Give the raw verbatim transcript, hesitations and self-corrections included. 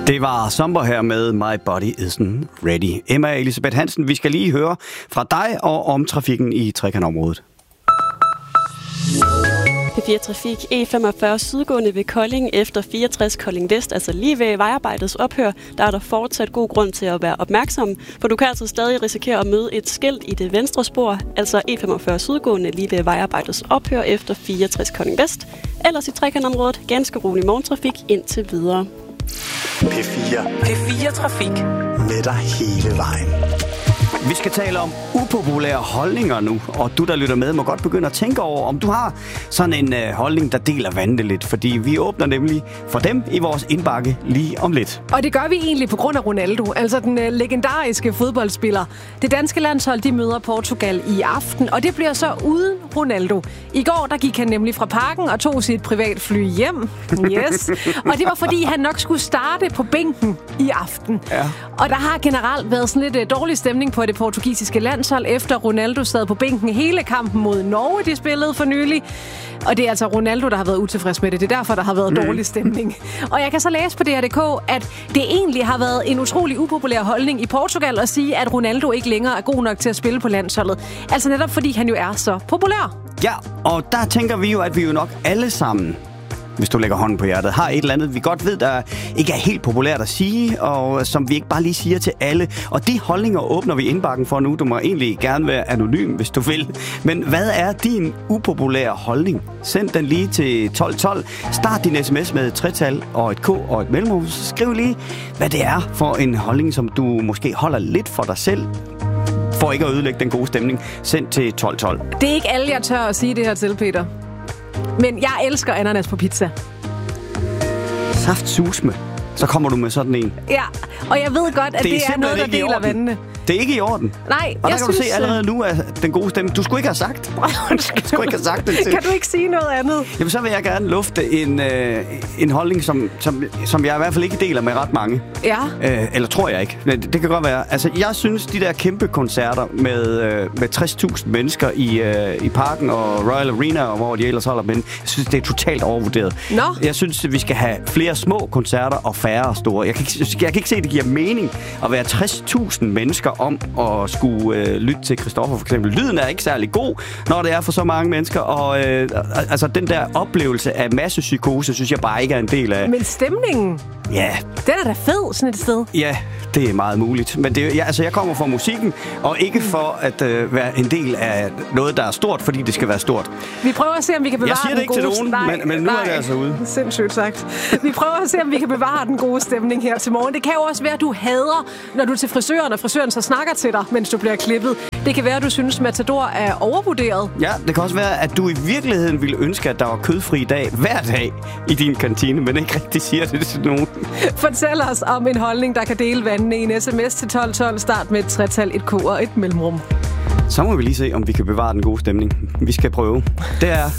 Det var Somber her med My Body Isn't Ready. Emma Elisabeth Hansen, vi skal lige høre fra dig og om trafikken i trekantområdet. P fire Trafik E femogfyrre sydgående ved Kolding efter fireogtres Kolding Vest, altså lige ved vejarbejdets ophør, der er der fortsat god grund til at være opmærksom, for du kan altså stadig risikere at møde et skilt i det venstre spor, altså E femogfyrre sydgående lige ved vejarbejdets ophør efter fireogtres Kolding Vest. Ellers i trekantområdet ganske rolig morgentrafik indtil videre. P fire. P fire Trafik. Med dig hele vejen. Vi skal tale om upopulære holdninger nu, og du, der lytter med, må godt begynde at tænke over, om du har sådan en øh, holdning, der deler vandene lidt, fordi vi åbner nemlig for dem i vores indbakke lige om lidt. Og det gør vi egentlig på grund af Ronaldo, altså den øh, legendariske fodboldspiller. Det danske landshold, de møder Portugal i aften, og det bliver så uden Ronaldo. I går, der gik han nemlig fra parken og tog sit privatfly hjem. Yes. Og det var, fordi han nok skulle starte på bænken i aften. Ja. Og der har generelt været sådan lidt øh, dårlig stemning på det portugisiske landshold, efter Ronaldo sad på bænken hele kampen mod Norge, de spillede for nylig. Og det er altså Ronaldo, der har været utilfreds med det. Det er derfor, der har været dårlig stemning. Og jeg kan så læse på D R punktum d k, at det egentlig har været en utrolig upopulær holdning i Portugal at sige, at Ronaldo ikke længere er god nok til at spille på landsholdet. Altså netop fordi han jo er så populær. Ja, og der tænker vi jo, at vi jo nok alle sammen, hvis du lægger hånden på hjertet, har et eller andet, vi godt ved, der ikke er helt populært at sige, og som vi ikke bare lige siger til alle. Og de holdninger åbner vi indbakken for nu. Du må egentlig gerne være anonym, hvis du vil. Men hvad er din upopulære holdning? Send den lige til tolv tolv. Start din sms med et tretal og et k og et mellemrum. Skriv lige, hvad det er for en holdning, som du måske holder lidt for dig selv, for ikke at ødelægge den gode stemning. Send til tolv tolv. Det er ikke alle, jeg tør at sige det her til, Peter. Men jeg elsker ananas på pizza. Saft susme. Så kommer du med sådan en. Ja, og jeg ved godt, at det, det er, er noget, der deler vandene. Det er ikke i orden. Nej, og der jeg kan synes... du se allerede nu, at den gode stemme... Du skulle ikke have sagt. Du skulle ikke have sagt det til. Kan du ikke sige noget andet? Jamen, så vil jeg gerne lufte en, øh, en holdning, som, som, som jeg i hvert fald ikke deler med ret mange. Ja. Øh, eller tror jeg ikke. Det, det kan godt være. Altså, jeg synes, de der kæmpe koncerter med, øh, med tres tusind mennesker i, øh, i parken og Royal Arena, og hvor de ellers holder, men jeg synes, det er totalt overvurderet. Nå. Jeg synes, vi skal have flere små koncerter og færre store. Jeg kan ikke, jeg kan ikke se, at det giver mening at være tres tusind mennesker om at skulle øh, lytte til Christoffer, for eksempel. Lyden er ikke særlig god, når det er for så mange mennesker, og øh, altså den der oplevelse af massepsykose, synes jeg bare ikke er en del af. Men stemningen, ja, den er da fed sådan et sted. Ja, det er meget muligt. Men det, ja, altså, jeg kommer fra musikken, og ikke for at øh, være en del af noget, der er stort, fordi det skal være stort. Vi prøver at se, om vi kan bevare jeg siger det den ikke gode... til nogen, nej, men, men nu nej. er det altså ude. Sindssygt sagt. Vi prøver at se, om vi kan bevare den gode stemning her til morgen. Det kan jo også være, at du hader, når du er til frisøren, og frisøren så snakker til dig, mens du bliver klippet. Det kan være, at du synes, Matador er overvurderet. Ja, det kan også være, at du i virkeligheden ville ønske, at der var kødfri dag hver dag i din kantine, men ikke rigtig siger det til nogen. Fortæl os om en holdning, der kan dele vandene i en sms til tolv tolv. Start med et tretal, et k og et mellemrum. Så må vi lige se, om vi kan bevare den gode stemning. Vi skal prøve. Det er